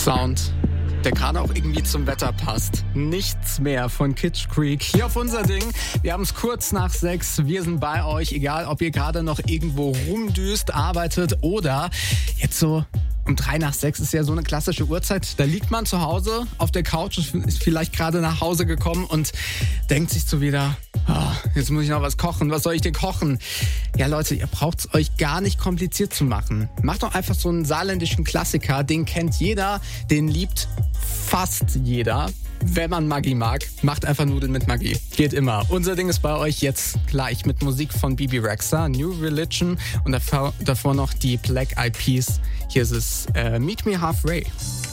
Sound, der gerade auch irgendwie zum Wetter passt. Nichts mehr von Kitsch Creek hier auf unser Ding. Wir haben es kurz nach 6. Wir sind bei euch, egal ob ihr gerade noch irgendwo rumdüst, arbeitet oder jetzt so um 3 nach 6 ist ja so eine klassische Uhrzeit. Da liegt man zu Hause auf der Couch, ist vielleicht gerade nach Hause gekommen und denkt sich so wieder, jetzt muss ich noch was kochen. Was soll ich denn kochen? Ja, Leute, ihr braucht es euch gar nicht kompliziert zu machen. Macht doch einfach so einen saarländischen Klassiker. Den kennt jeder, den liebt fast jeder. Wenn man Maggi mag, macht einfach Nudeln mit Maggi. Geht immer. Unser Ding ist bei euch jetzt gleich mit Musik von Bebe Rexha, New Religion und davor noch die Black Eyed Peas. Hier ist es Meet Me Halfway.